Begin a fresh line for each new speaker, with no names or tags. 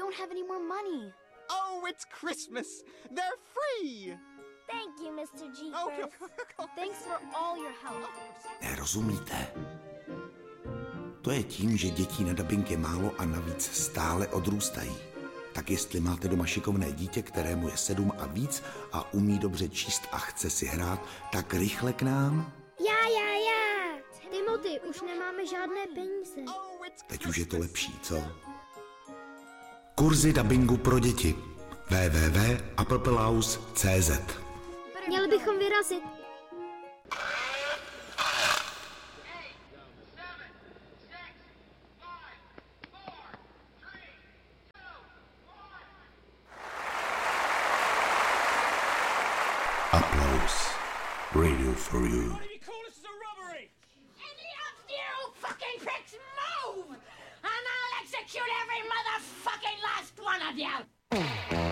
don't have any more money.
Oh, it's Christmas. They're free.
Thank you, Mr. Jeepers.
Thanks for all your help.
Nerozumíte? To je tím, že dětí na dabing je málo a navíc stále odrůstají. Tak jestli máte doma šikovné dítě, kterému je 7 a víc a umí dobře číst a chce si hrát, tak rychle k nám.
Já. Timothy, už nemáme žádné peníze.
Teď už je to lepší, co? Kurzy dabingu pro děti. www.applepelaus.cz.
Měli bychom vyrazit.
Applause. Radio for you.
And I'll execute every motherfucking last one of you!